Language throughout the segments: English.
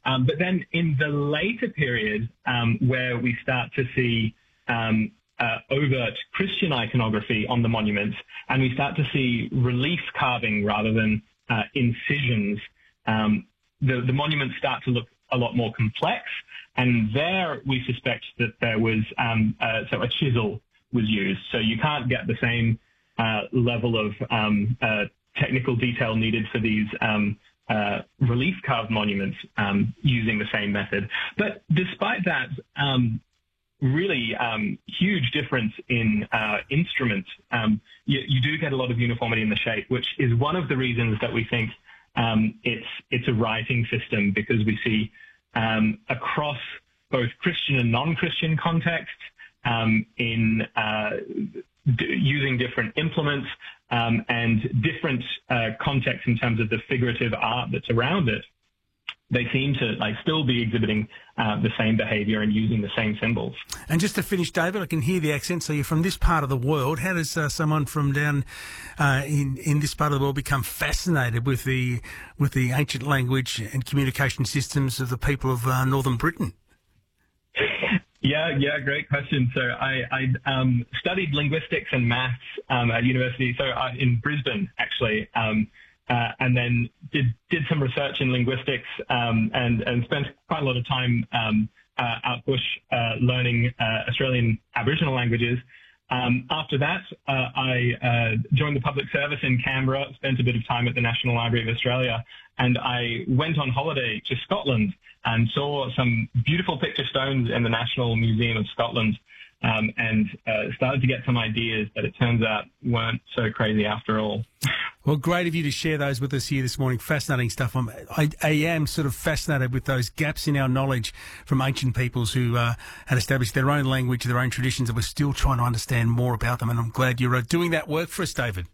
But then in the later period, where we start to see overt Christian iconography on the monuments, and we start to see relief carving rather than incisions, the monuments start to look a lot more complex. And there we suspect that there was, so a chisel was used. So you can't get the same level of technical detail needed for these relief carved monuments using the same method. But despite that, really huge difference in instruments, you do get a lot of uniformity in the shape, which is one of the reasons that we think it's a writing system, because we see across both Christian and non-Christian contexts, in using different implements and different contexts in terms of the figurative art that's around it, they seem to still be exhibiting the same behaviour and using the same symbols. And just to finish, David, I can hear the accent. So you're from this part of the world. How does someone from down in this part of the world become fascinated with the ancient language and communication systems of the people of northern Britain? Yeah, great question. So I studied linguistics and maths at university, so in Brisbane, actually, and then did some research in linguistics and spent quite a lot of time out bush learning Australian Aboriginal languages. After that, I joined the public service in Canberra, spent a bit of time at the National Library of Australia, and I went on holiday to Scotland and saw some beautiful picture stones in the National Museum of Scotland, and started to get some ideas that it turns out weren't so crazy after all. Well, great of you to share those with us here this morning. Fascinating stuff. I am sort of fascinated with those gaps in our knowledge from ancient peoples who had established their own language, their own traditions, and we're still trying to understand more about them. And I'm glad you're doing that work for us, David.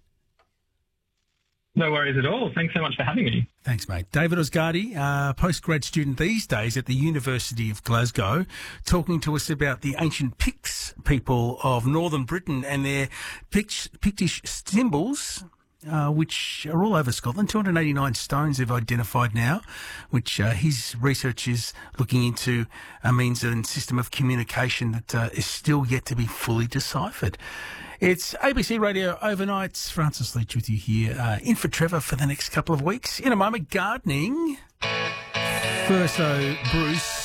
No worries at all. Thanks so much for having me. Thanks, mate. David Osgardi, postgrad student these days at the University of Glasgow, talking to us about the ancient Picts people of northern Britain and their Pictish symbols, which are all over Scotland. 289 stones they've identified now, which his research is looking into a means and system of communication that is still yet to be fully deciphered. It's ABC Radio Overnights. Francis Leach with you here, in for Trevor for the next couple of weeks. In a moment, gardening. First, though, Bruce